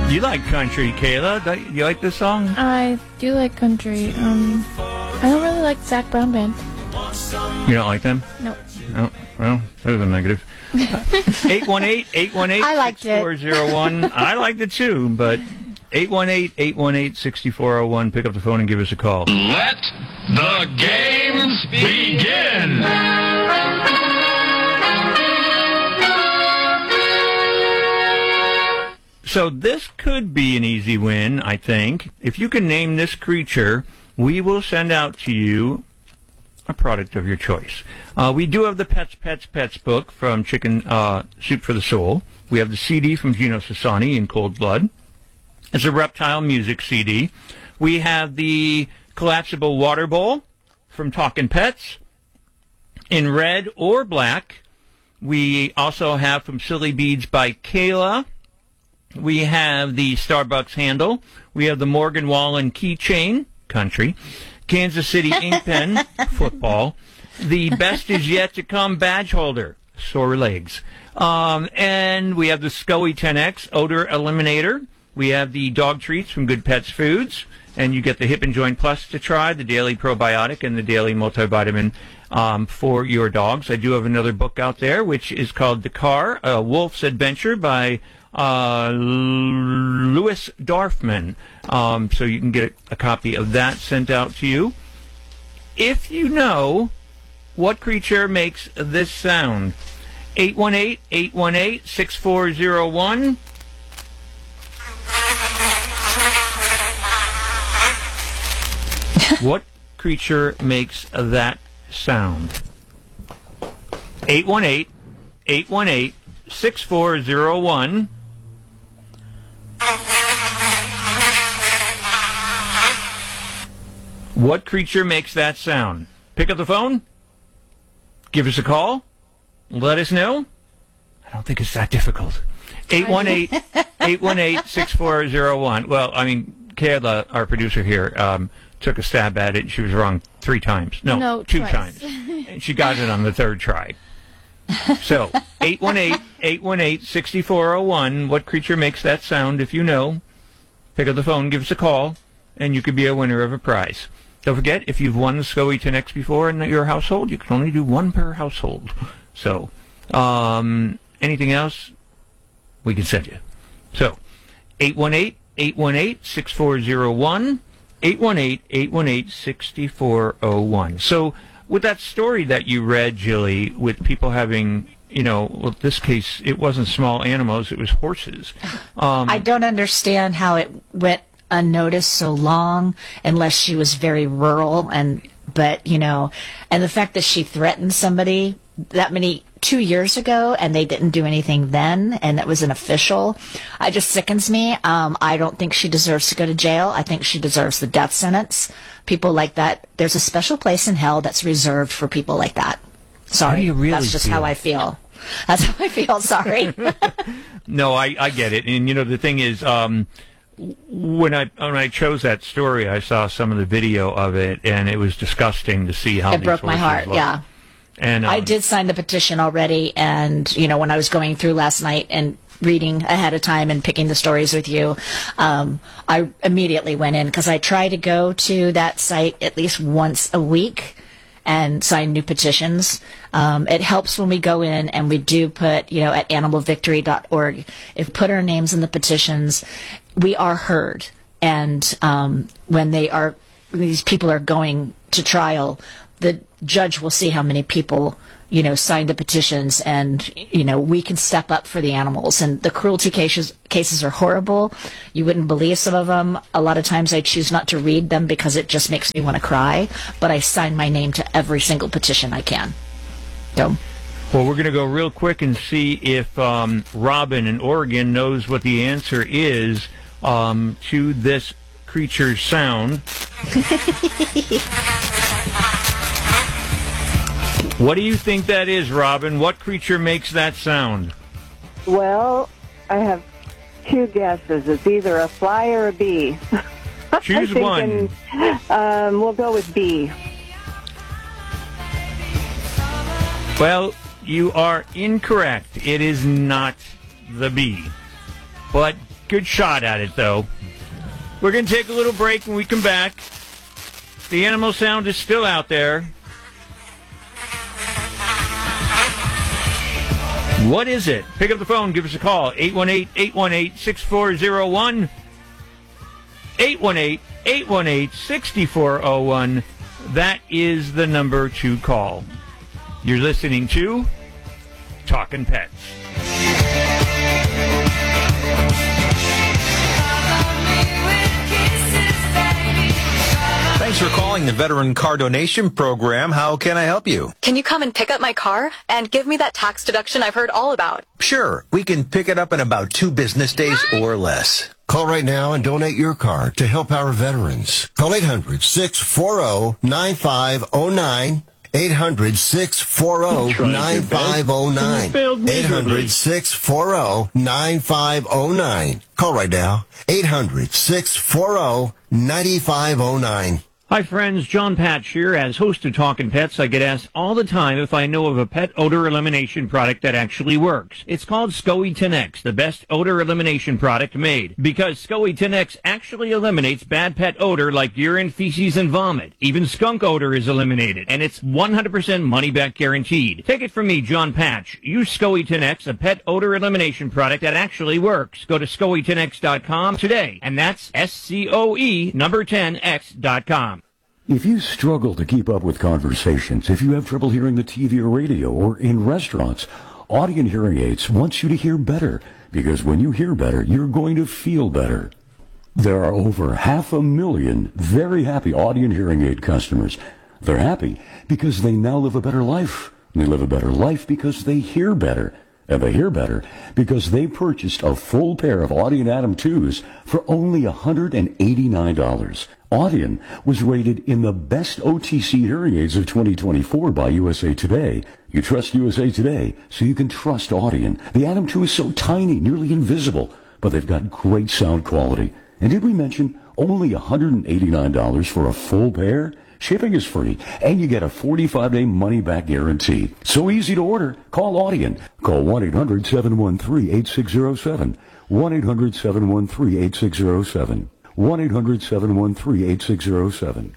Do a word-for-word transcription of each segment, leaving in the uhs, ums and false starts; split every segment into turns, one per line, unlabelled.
You like country, Kayla? Do you like this song?
I do like country. Um, I don't really like Zac Brown Band.
You don't like them?
No.
Oh, well, there's a negative. eight one eight, eight one eight, six four zero one. I liked it too, but eight one eight, eight one eight, six four zero one. Pick up the phone and give us a call.
Let the games begin!
So this could be an easy win, I think. If you can name this creature, we will send out to you a product of your choice. Uh, we do have the Pets, Pets, Pets book from Chicken uh, Soup for the Soul. We have the C D from Gino Sassani in Cold Blood. It's a reptile music C D. We have the collapsible water bowl from Talkin' Pets in red or black. We also have from Silly Beads by Kayla. We have the Starbucks handle. We have the Morgan Wallen keychain, country. Kansas City ink pen, football. The Best Is Yet to Come badge holder, sore legs. Um, and we have the Scully ten X odor eliminator. We have the dog treats from Good Pets Foods. And you get the Hip and Joint Plus to try, the Daily Probiotic, and the Daily Multivitamin um, for your dogs. I do have another book out there, which is called Dakar, A Wolf's Adventure by uh, Louis Dorfman. Um, so you can get a, a copy of that sent out to you. If you know what creature makes this sound, eight one eight, eight one eight, six four zero one. What creature makes that sound? eight one eight, eight one eight, six four zero one. What creature makes that sound? Pick up the phone. Give us a call. Let us know. I don't think it's that difficult. eight one eight, eight one eight, six four zero one. Well, I mean, Kayla, our producer here, um, took a stab at it. She was wrong three times. No,
no
two
twice.
times. And she got it on the third try. So, eight one eight, eight one eight, six four zero one. What creature makes that sound? If you know, pick up the phone, give us a call, and you could be a winner of a prize. Don't forget, if you've won the Scully ten X before in your household, you can only do one per household. So, um, anything else, we can send you. So, eight one eight, eight one eight, six four zero one, eight one eight, eight one eight, six four zero one. So, with that story that you read, Jilly, with people having, you know, well, in this case, it wasn't small animals, it was horses. Um,
I don't understand how it went unnoticed so long, unless she was very rural, and but you know, and the fact that she threatened somebody that many two years ago and they didn't do anything then, and that was an official, it just sickens me. um I don't think she deserves to go to jail. I think she deserves the death sentence. People like that, there's a special place in hell that's reserved for people like that. Sorry,
How do you really
that's just
feel?
how I feel. That's how I feel. Sorry.
No, I, I get it. And, you know, the thing is, um, when I when I chose that story, I saw some of the video of it, and it was disgusting to see how
It
these
broke my
horses
heart,
look.
yeah.
And um,
I did sign the petition already, and, you know, when I was going through last night and reading ahead of time and picking the stories with you, um, I immediately went in, because I try to go to that site at least once a week and sign new petitions. Um, it helps when we go in and we do put, you know, at animal victory dot org, if we put our names in the petitions, we are heard. And um, when they are, these people are going to trial, the judge will see how many people, you know, signed the petitions, and, you know, we can step up for the animals. And the cruelty cases cases are horrible. You wouldn't believe some of them. A lot of times I choose not to read them because it just makes me want to cry, but I sign my name to every single petition I can. So.
Well, we're going to go real quick and see if um, Robin in Oregon knows what the answer is um, to this creature's sound. What do you think that is, Robin? What creature makes that sound?
Well, I have two guesses. It's either a fly or a bee.
Choose
I'm thinking,
one.
Um, we'll go with bee.
Well, you are incorrect. It is not the bee. But Good shot at it, though. We're going to take a little break when we come back. The animal sound is still out there. What is it? Pick up the phone. Give us a call. eight one eight, eight one eight, six four zero one. eight one eight, eight one eight, six four zero one. That is the number to call. You're listening to Talkin' Pets.
Thanks for calling the Veteran Car Donation Program. How can I help you?
Can you come and pick up my car and give me that tax deduction I've heard all about?
Sure. We can pick it up in about two business days or less.
Call right now and donate your car to help our veterans. Call eight hundred, six four zero, nine five zero nine. eight hundred, six four zero, nine five zero nine. eight hundred, six four zero, nine five zero nine. Call right now. eight hundred, six four zero, nine five zero nine.
Hi, friends. John Patch here. As host of Talkin' Pets, I get asked all the time if I know of a pet odor elimination product that actually works. It's called SCOE ten X, the best odor elimination product made. Because SCOE ten X actually eliminates bad pet odor like urine, feces, and vomit. Even skunk odor is eliminated, and it's one hundred percent money-back guaranteed. Take it from me, John Patch. Use SCOE ten X, a pet odor elimination product that actually works. Go to scoe ten x dot com today, and that's S C O E number ten X dot com.
If you struggle to keep up with conversations, if you have trouble hearing the T V or radio or in restaurants, Audient Hearing Aids wants you to hear better, because when you hear better, you're going to feel better. There are over half a million very happy Audient Hearing Aid customers. They're happy because they now live a better life. They live a better life because they hear better. And they hear better because they purchased a full pair of Audient Atom twos for only one hundred eighty-nine dollars. Audient was rated in the best O T C hearing aids of twenty twenty-four by U S A Today. You trust U S A Today, so you can trust Audient. The Atom two is so tiny, nearly invisible, but they've got great sound quality. And did we mention only one hundred eighty-nine dollars for a full pair? Shipping is free, and you get a forty-five day money-back guarantee. So easy to order. Call Audient. Call one eight hundred, seven one three, eight six zero seven. one eight hundred, seven one three, eight six zero seven. one eight hundred, seven one three, eight six zero seven.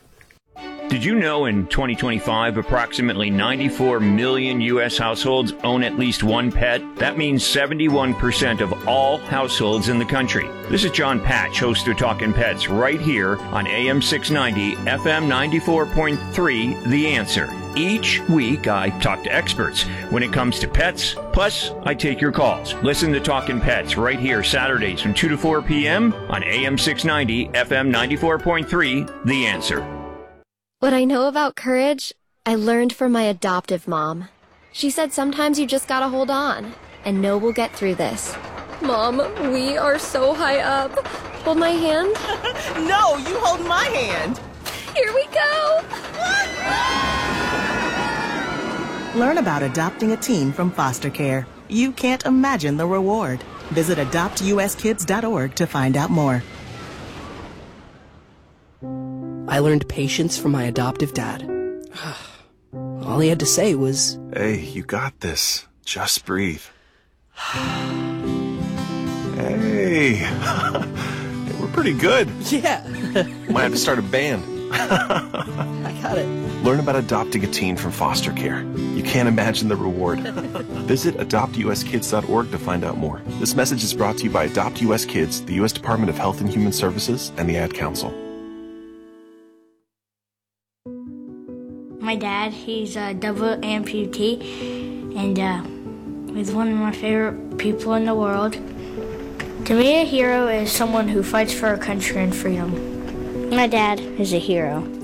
Did you know in twenty twenty-five, approximately ninety-four million U S households own at least one pet? That means seventy-one percent of all households in the country. This is John Patch, host of Talkin' Pets, right here on A M six ninety, F M ninety-four point three, The Answer. Each week, I talk to experts when it comes to pets, plus I take your calls. Listen to Talkin' Pets right here Saturdays from two to four p.m. on A M six ninety, F M ninety-four point three, The Answer.
What I know about courage, I learned from my adoptive mom. She said sometimes you just gotta hold on and know we'll get through this. Mom, we are so high up. Hold my hand.
No, you hold my hand.
Here we go.
Learn about adopting a teen from foster care. You can't imagine the reward. Visit adopt U S kids dot org to find out more.
I learned patience from my adoptive dad. All he had to say was,
"Hey, you got this. Just breathe." Hey, we're pretty good.
Yeah.
Might have to start a band.
I got it.
Learn about adopting a teen from foster care. You can't imagine the reward. Visit adopt U S kids dot org to find out more. This message is brought to you by Adopt U S Kids, the U S Department of Health and Human Services, and the Ad Council.
My dad, he's a double amputee, and uh, he's one of my favorite people in the world. To me, a hero is someone who fights for our country and freedom. My dad is a hero.